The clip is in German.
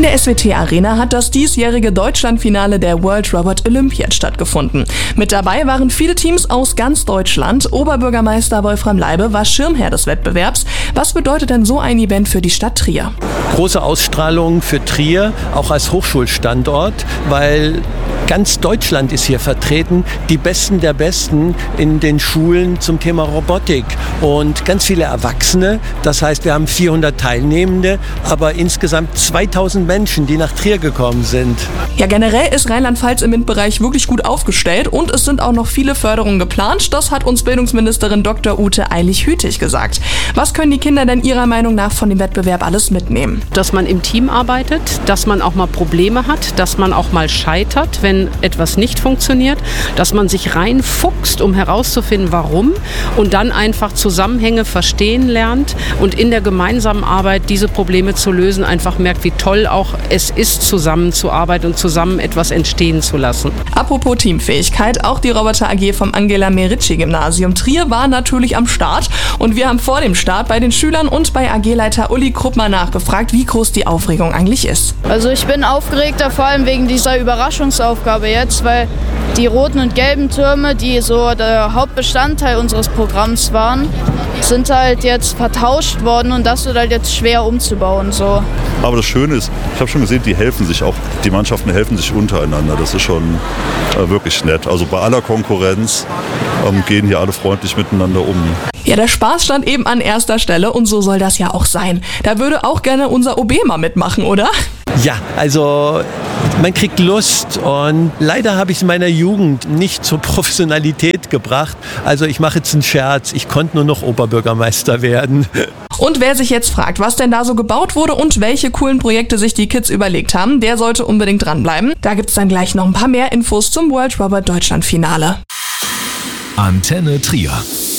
der SWT Arena hat das diesjährige Deutschlandfinale der World Robot Olympiad stattgefunden. Mit dabei waren viele Teams aus ganz Deutschland. Oberbürgermeister Wolfram Leibe war Schirmherr des Wettbewerbs. Was bedeutet denn so ein Event für die Stadt Trier? Große Ausstrahlung für Trier, auch als Hochschulstandort, weil ganz Deutschland ist hier vertreten, die Besten der Besten in den Schulen zum Thema Robotik und ganz viele Erwachsene. Das heißt, wir haben 400 Teilnehmende, aber insgesamt 2000 Menschen, die nach Trier gekommen sind. Ja, generell ist Rheinland-Pfalz im MINT-Bereich wirklich gut aufgestellt und es sind auch noch viele Förderungen geplant. Das hat uns Bildungsministerin Dr. Ute Eilig-Hütig gesagt. Was können die Kinder denn Ihrer Meinung nach von dem Wettbewerb alles mitnehmen? Dass man im Team arbeitet, dass man auch mal Probleme hat, dass man auch mal scheitert, wenn etwas nicht funktioniert, dass man sich reinfuchst, um herauszufinden, warum und dann einfach Zusammenhänge verstehen lernt und in der gemeinsamen Arbeit diese Probleme zu lösen, einfach merkt, wie toll auch es ist, zusammenzuarbeiten und zusammen etwas entstehen zu lassen. Apropos Teamfähigkeit, auch die Roboter AG vom Angela Merici-Gymnasium Trier war natürlich am Start und wir haben vor dem Start bei den Schülern und bei AG-Leiter Uli Krupp mal nachgefragt, wie groß die Aufregung eigentlich ist. Also ich bin aufgeregter, vor allem wegen dieser Überraschungsaufgabe jetzt, weil die roten und gelben Türme, die so der Hauptbestandteil unseres Programms waren, sind halt jetzt vertauscht worden und das wird halt jetzt schwer umzubauen. So. Aber das Schöne ist, ich habe schon gesehen, die helfen sich auch, die Mannschaften helfen sich untereinander. Das ist schon wirklich nett. Also bei aller Konkurrenz gehen hier alle freundlich miteinander um. Ja, der Spaß stand eben an erster Stelle und so soll das ja auch sein. Da würde auch gerne unser OB mal mitmachen, oder? Ja, also man kriegt Lust und leider habe ich es in meiner Jugend nicht zur Professionalität gebracht. Also ich mache jetzt einen Scherz, ich konnte nur noch Oberbürgermeister werden. Und wer sich jetzt fragt, was denn da so gebaut wurde und welche coolen Projekte sich die Kids überlegt haben, der sollte unbedingt dranbleiben. Da gibt's dann gleich noch ein paar mehr Infos zum World Robot Deutschland Finale. Antenne Trier.